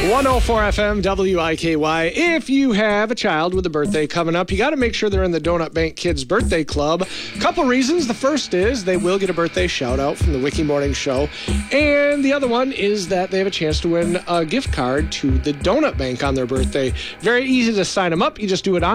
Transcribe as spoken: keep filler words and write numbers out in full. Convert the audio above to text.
one oh four F M, W I K Y. If you have a child with a birthday coming up, you got to make sure they're in the Donut Bank Kids Birthday Club. Couple reasons. The first is they will get a birthday shout out from the Wiki Morning Show. And the other one is that they have a chance to win a gift card to the Donut Bank on their birthday. Very easy to sign them up. You just do it on